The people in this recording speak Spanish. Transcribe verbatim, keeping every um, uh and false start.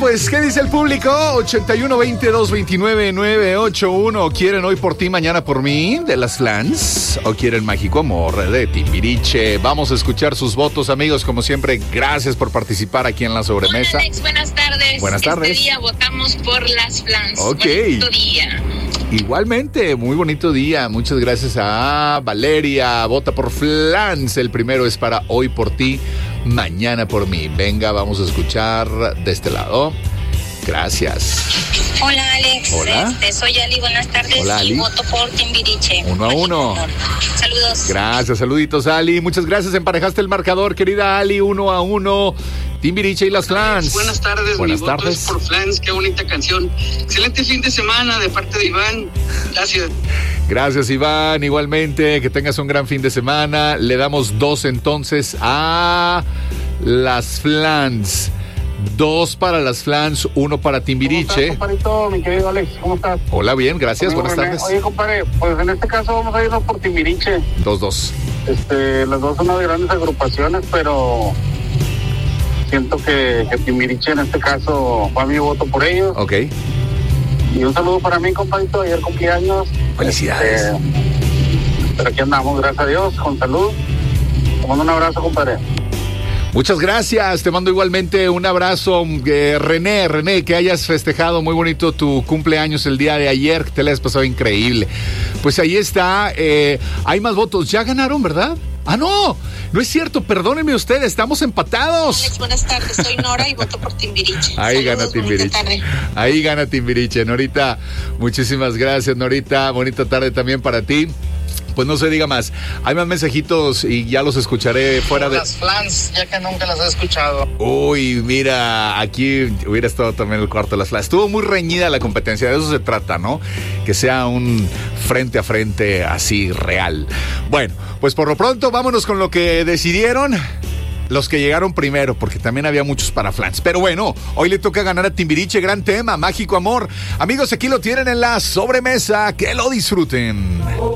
pues, ¿qué dice el público? ochenta y uno, veintidós, veintinueve, novecientos ochenta y uno. ¿Quieren hoy por ti, mañana por mí, de las Flans? ¿O quieren Mágico Amor, de Timbiriche? Vamos a escuchar sus votos, amigos. Como siempre, gracias por participar aquí en La Sobremesa. Hola, Alex, buenas tardes. Buenas tardes. Este día votamos por las Flans. Ok. Bonito día. Igualmente, muy bonito día. Muchas gracias a Valeria. Vota por Flans. El primero es para hoy por ti, mañana por mí. Venga, vamos a escuchar de este lado. Gracias. Hola, Alex. Hola. Este, soy Ali, buenas tardes. Hola, Ali. Y voto por Timbiriche. Uno a Mágico uno. Amor. Saludos. Gracias, saluditos, Ali. Muchas gracias. Emparejaste el marcador, querida Ali. Uno a uno. Timbiriche y las Flans. Buenas tardes, Buenas mi tardes. voto es por Flans, qué bonita canción. Excelente fin de semana de parte de Iván. Gracias. Gracias, Iván. Igualmente, que tengas un gran fin de semana. Le damos dos entonces a las Flans. Dos para las Flans, uno para Timbiriche. ¿Cómo estás, compadrito, mi querido Alex? ¿Cómo estás? Hola, bien, gracias. Amigo Buenas René. tardes. Oye, compadre, pues en este caso vamos a irnos por Timbiriche. Dos, dos. Este, las dos son unas grandes agrupaciones, pero siento que, que Timbiriche en este caso va mi voto por ellos. Ok. Y un saludo para mí, compadrito, ayer cumpleaños. Felicidades. Este, pero aquí andamos, gracias a Dios, con salud. Te mando un abrazo, compadre. Muchas gracias, te mando igualmente un abrazo, eh, René, René, que hayas festejado muy bonito tu cumpleaños el día de ayer, que te la has pasado increíble. Pues ahí está, eh, hay más votos, ya ganaron, ¿verdad? Ah, no, no es cierto, perdónenme ustedes, estamos empatados. Alex, buenas tardes. Soy Nora y voto por Timbiriche. Ahí Saludos, gana Timbiriche. bonita tarde. Ahí gana Timbiriche, Norita. Muchísimas gracias, Norita. Bonita tarde también para ti. Pues no se diga más. Hay más mensajitos y ya los escucharé fuera de... Las Flans, ya que nunca las he escuchado. Uy, mira, aquí hubiera estado también el cuarto de las Flans. Estuvo muy reñida la competencia, de eso se trata, ¿no? Que sea un frente a frente así real. Bueno, pues por lo pronto vámonos con lo que decidieron los que llegaron primero, porque también había muchos para Flans. Pero bueno, hoy le toca ganar a Timbiriche, gran tema, Mágico Amor. Amigos, aquí lo tienen en La Sobremesa, que lo disfruten.